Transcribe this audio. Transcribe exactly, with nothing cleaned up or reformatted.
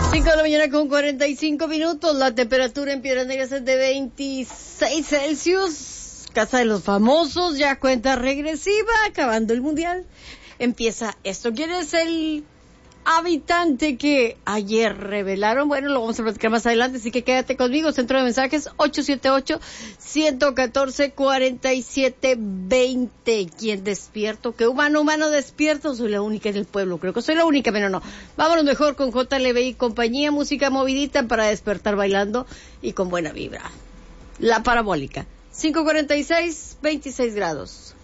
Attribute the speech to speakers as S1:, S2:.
S1: cinco de la mañana con cuarenta y cinco minutos. La temperatura en Piedras Negras es de veintiséis Celsius. Casa de los Famosos, ya cuenta regresiva, acabando el mundial. Empieza esto. ¿Quién es el habitante que ayer revelaron? Bueno, lo vamos a platicar más adelante, así que quédate conmigo. Centro de mensajes ocho siete ocho, uno uno cuatro, cuatro siete dos cero. ¿Quién despierto? ¿Qué humano, humano despierto? Soy la única en el pueblo, creo que soy la única, pero no. Vámonos mejor con J L B y compañía, música movidita para despertar bailando y con buena vibra. La parabólica, cinco cuarenta y seis, veintiséis grados.